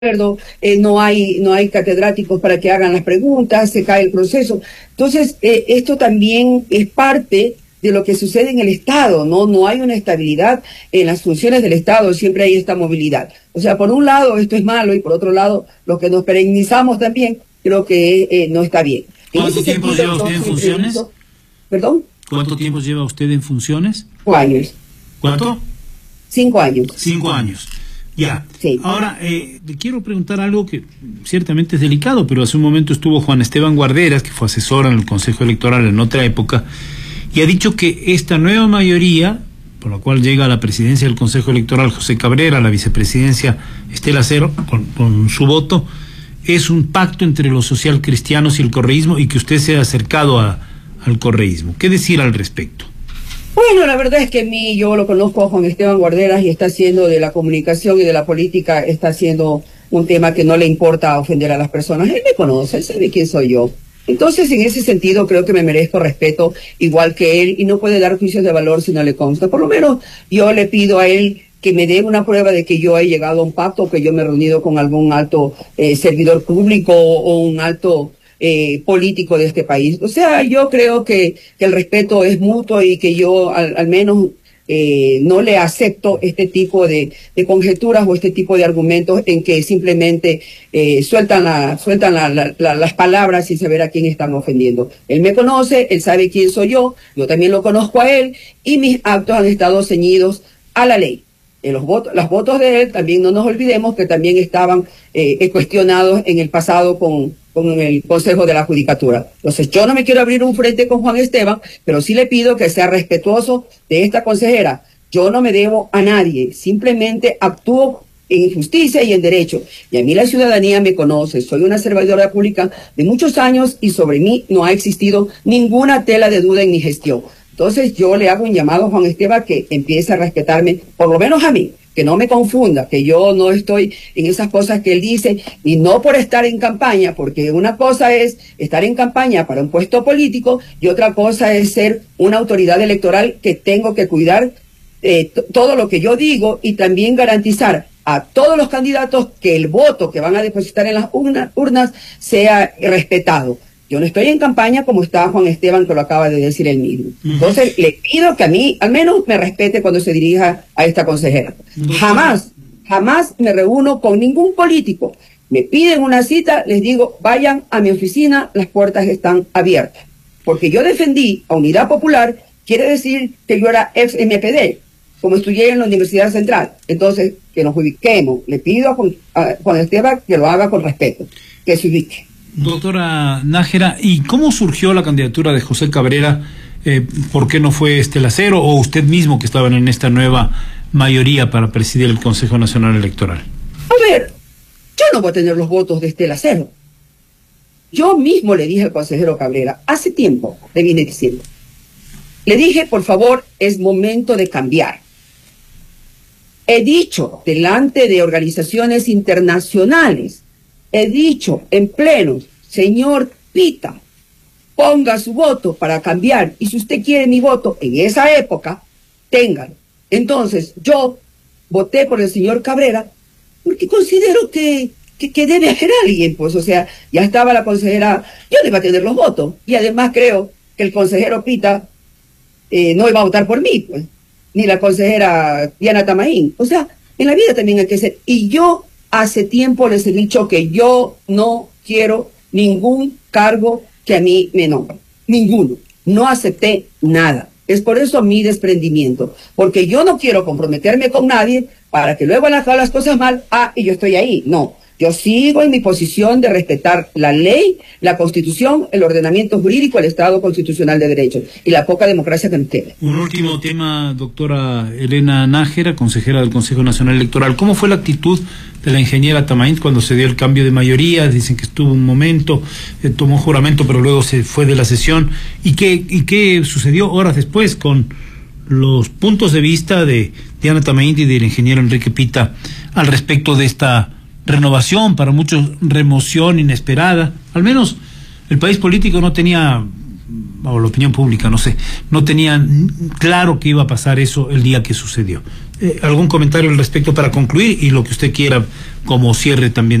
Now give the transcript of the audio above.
no hay catedráticos para que hagan las preguntas, se cae el proceso. Entonces, esto también es parte de lo que sucede en el Estado, ¿no? No hay una estabilidad en las funciones del Estado, siempre hay esta movilidad. O sea, por un lado esto es malo y por otro lado lo que nos perennizamos también creo que no está bien. ¿Cuánto tiempo lleva usted en funciones? ¿Perdón? ¿Cuánto tiempo lleva usted en funciones? 5 años. ¿Cuánto? 5 años. 5 años. Ya. Sí. Ahora, le quiero preguntar algo que ciertamente es delicado, pero hace un momento estuvo Juan Esteban Guarderas, que fue asesor en el Consejo Electoral en otra época, y ha dicho que esta nueva mayoría, por la cual llega a la presidencia del Consejo Electoral José Cabrera, a la vicepresidencia Estela Cero, con su voto, es un pacto entre los socialcristianos y el correísmo, y que usted se ha acercado al correísmo. ¿Qué decir al respecto? Bueno, la verdad es que yo lo conozco a Juan Esteban Guarderas y está haciendo de la comunicación y de la política, está haciendo un tema que no le importa ofender a las personas. Él me conoce, él sabe quién soy yo. Entonces, en ese sentido, creo que me merezco respeto igual que él y no puede dar juicios de valor si no le consta. Por lo menos yo le pido a él que me dé una prueba de que yo he llegado a un pacto, que yo me he reunido con algún alto servidor público o un alto político de este país. O sea, yo creo que el respeto es mutuo y que yo al menos no le acepto este tipo de conjeturas o este tipo de argumentos en que simplemente sueltan las palabras sin saber a quién están ofendiendo. Él me conoce, él sabe quién soy yo también lo conozco a él y mis actos han estado ceñidos a la ley. Los votos de él, también no nos olvidemos que también estaban cuestionados en el pasado con el Consejo de la Judicatura. Entonces, yo no me quiero abrir un frente con Juan Esteban, pero sí le pido que sea respetuoso de esta consejera. Yo no me debo a nadie, simplemente actúo en justicia y en derecho. Y a mí la ciudadanía me conoce, soy una servidora pública de muchos años y sobre mí no ha existido ninguna tela de duda en mi gestión. Entonces yo le hago un llamado a Juan Esteban que empiece a respetarme, por lo menos a mí, que no me confunda, que yo no estoy en esas cosas que él dice, y no por estar en campaña, porque una cosa es estar en campaña para un puesto político y otra cosa es ser una autoridad electoral que tengo que cuidar todo lo que yo digo y también garantizar a todos los candidatos que el voto que van a depositar en las urnas sea respetado. Yo no estoy en campaña como está Juan Esteban, que lo acaba de decir él mismo. Entonces, le pido que a mí, al menos, me respete cuando se dirija a esta consejera. Jamás me reúno con ningún político. Me piden una cita, les digo, vayan a mi oficina, las puertas están abiertas. Porque yo defendí a Unidad Popular, quiere decir que yo era ex MPD, como estudié en la Universidad Central. Entonces, que nos ubiquemos. Le pido a Juan Esteban que lo haga con respeto, que se ubique. Doctora Nájera, ¿y cómo surgió la candidatura de José Cabrera? ¿Por qué no fue Estela Cero o usted mismo que estaban en esta nueva mayoría para presidir el Consejo Nacional Electoral? A ver, yo no voy a tener los votos de Estela Cero. Yo mismo le dije al consejero Cabrera, hace tiempo le vine diciendo, le dije, por favor, es momento de cambiar. He dicho delante de organizaciones internacionales, he dicho en plenos, señor Pita, ponga su voto para cambiar, y si usted quiere mi voto en esa época, téngalo. Entonces, yo voté por el señor Cabrera porque considero que debe haber alguien, pues, o sea, ya estaba la consejera, yo no iba a tener los votos, y además creo que el consejero Pita no iba a votar por mí, pues, ni la consejera Diana Tamaín. O sea, en la vida también hay que ser, y yo hace tiempo les he dicho que yo no quiero ningún cargo que a mí me nombren. Ninguno. No acepté nada. Es por eso mi desprendimiento. Porque yo no quiero comprometerme con nadie para que luego haga las cosas mal. Y yo estoy ahí. No. Yo sigo en mi posición de respetar la ley, la Constitución, el ordenamiento jurídico, el Estado constitucional de derecho y la poca democracia que nos queda. Un último tema, doctora Elena Nájera, consejera del Consejo Nacional Electoral. ¿Cómo fue la actitud de la ingeniera Tamaín cuando se dio el cambio de mayoría? Dicen que estuvo un momento, tomó juramento, pero luego se fue de la sesión. ¿Y qué sucedió horas después con los puntos de vista de Diana Tamaín y del ingeniero Enrique Pita al respecto de esta renovación, para muchos remoción inesperada? Al menos el país político no tenía, o la opinión pública, no sé, no tenía claro que iba a pasar eso el día que sucedió. ¿Algún comentario al respecto para concluir y lo que usted quiera como cierre también?